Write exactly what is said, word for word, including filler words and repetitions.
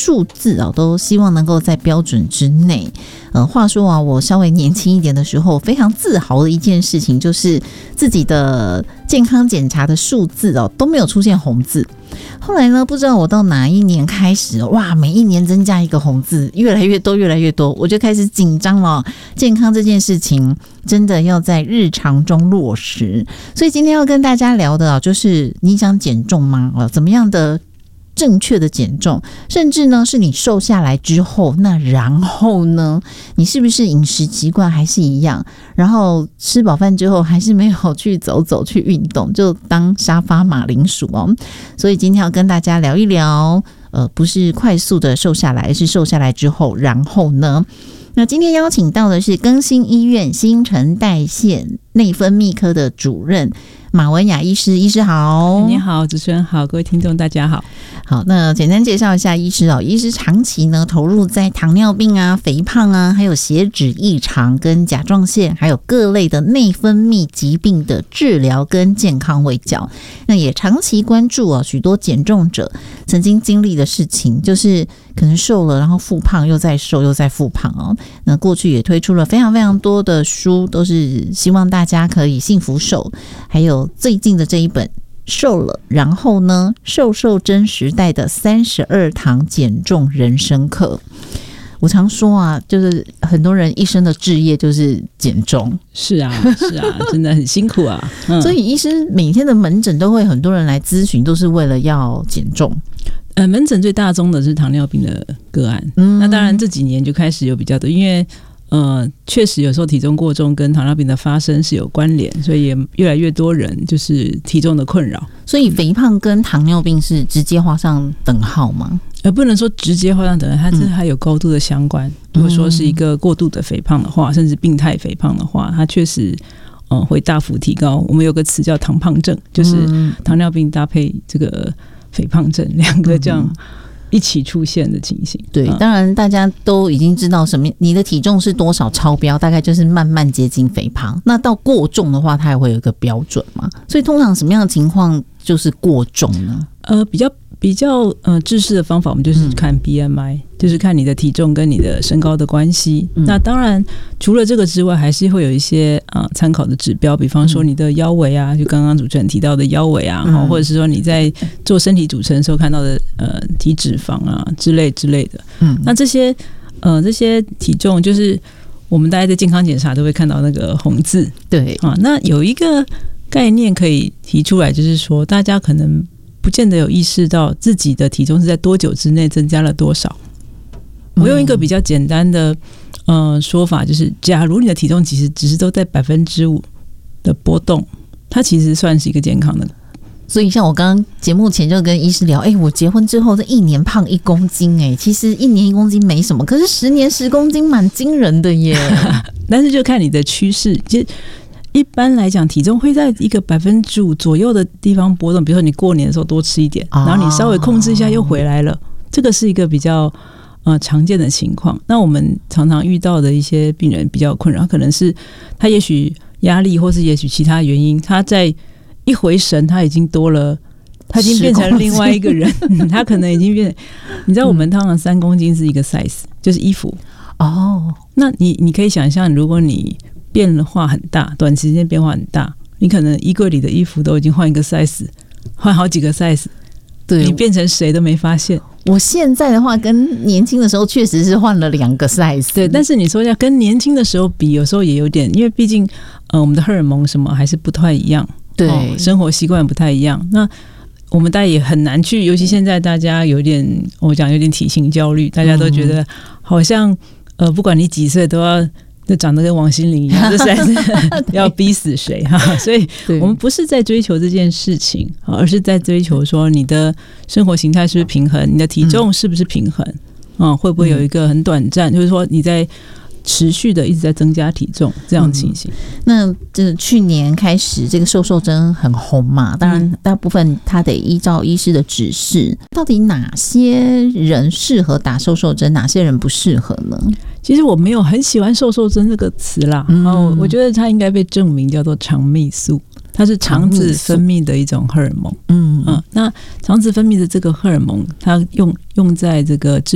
数字啊，都希望能够在标准之内。呃，话说啊，我稍微年轻一点的时候，非常自豪的一件事情就是自己的健康检查的数字哦都没有出现红字。后来呢，不知道我到哪一年开始，哇，每一年增加一个红字，越来越多，越来越多，我就开始紧张了。健康这件事情真的要在日常中落实，所以今天要跟大家聊的啊，就是你想减重吗？呃，怎么样的正确的减重，甚至呢是你瘦下来之后，那然后呢，你是不是饮食习惯还是一样？然后吃饱饭之后还是没有去走走去运动，就当沙发马铃薯哦。所以今天要跟大家聊一聊，呃，不是快速的瘦下来，而是瘦下来之后，然后呢？那今天邀请到的是更新医院新陈代谢内分泌科的主任马文雅医师。医师好。 你好，主持人好，各位听众大家好。 好，那简单介绍一下医师哦。医师长期呢投入在糖尿病啊、肥胖啊，还有血脂异常跟甲状腺，还有各类的内分泌疾病的治疗跟健康卫教。那也长期关注哦许多减重者曾经经历的事情，就是可能瘦了，然后复胖，又再瘦，又再复胖哦。那过去也推出了非常非常多的书，都是希望大家可以幸福瘦。还有最近的这一本瘦了，然后呢，瘦瘦针时代的三十二堂减重人生课。我常说啊，就是很多人一生的志业就是减重。 是啊，是啊，真的很辛苦啊。嗯、 所以医师每天的门诊都会很多人来咨询，都是为了要减重。 呃，门诊最大宗的是糖尿病的个案。嗯，那当然这几年就开始有比较多，因为呃，确实有时候体重过重跟糖尿病的发生是有关联，所以也越来越多人就是体重的困扰。 所以肥胖跟糖尿病是直接画上等号吗？ 呃，不能说直接画上等号，它是还有高度的相关。嗯、如果说是一个过度的肥胖的话，甚至病态肥胖的话，它确实呃会大幅提高。我们有个词叫糖胖症，就是糖尿病搭配这个肥胖症，两个这样一起出现的情形。 对，当然大家都已经知道什么，你的体重是多少超标，大概就是慢慢接近肥胖。那到过重的话，它也会有一个标准嘛。所以通常什么样的情况就是过重呢？ 呃，比较比较呃制式的方法，我们就是看 B M I，、嗯、就是看你的体重跟你的身高的关系。嗯、那当然除了这个之外，还是会有一些啊参、呃、考的指标，比方说你的腰围啊，就刚刚主持人提到的腰围啊，嗯、或者是说你在做身体组成的时候看到的呃体脂肪啊之类之类的。嗯，那这些呃这些体重就是我们大家在健康检查都会看到那个红字。对啊，那有一个概念可以提出来，就是说大家可能不见得有意识到自己的体重是在多久之内增加了多少。我用一个比较简单的呃说法，就是假如你的体重其实只是都在百分之五的波动，它其实算是一个健康的。 所以像我刚刚节目前就跟医师聊，哎、欸，我结婚之后这一年胖一公斤、欸，哎，其实一年一公斤没什么，可是十年十公斤蛮惊人的耶。 但是就看你的趋势，其实一般来讲，体重会在一个百分之五左右的地方波动。比如说你过年的时候多吃一点，然后你稍微控制一下又回来了，哦、这个是一个比较呃常见的情况。那我们常常遇到的一些病人比较困扰，可能是他也许压力，或是也许其他原因，他在一回神，他已经多了，他已经变成另外一个人，他可能已经变成，你知道我们通常三公斤是一个 size， 就是衣服哦。那你你可以想象，如果你变化很大，短时间变化很大，你可能衣柜里的衣服都已经换一个 size， 换好几个 size， 对，你变成谁都没发现。 我现在的话跟年轻的时候确实是换了两个 size， 对，但是你说要跟年轻的时候比，有时候也有点，因为毕竟呃我们的荷尔蒙什么还是不太一样，对、哦，生活习惯不太一样。那我们大家也很难去，尤其现在大家有点我讲有点体型焦虑，大家都觉得好像呃不管你几岁都要就长得跟王心凌一样，这实在是要逼死谁哈！所以我们不是在追求这件事情，而是在追求说你的生活形态是不是平衡，你的体重是不是平衡啊、嗯？会不会有一个很短暂，就是说你在持续的一直在增加体重这样的情形、 嗯、那这去年开始这个瘦瘦针很红嘛，当然大部分它得依照医师的指示，到底哪些人适合打瘦瘦针，哪些人不适合呢？ 其实我没有很喜欢瘦瘦针这个词啦、嗯哦、我觉得它应该被证明叫做肠泌素，它是肠子分泌的一种荷尔蒙。嗯嗯，那肠子分泌的这个荷尔蒙，它用用在这个治